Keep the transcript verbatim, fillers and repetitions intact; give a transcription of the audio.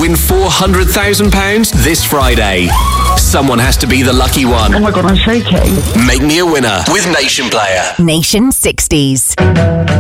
win four hundred thousand pounds this Friday. Someone has to be the lucky one. Oh my God, I'm shaking. Make me a winner with Nation Player. Nation sixties.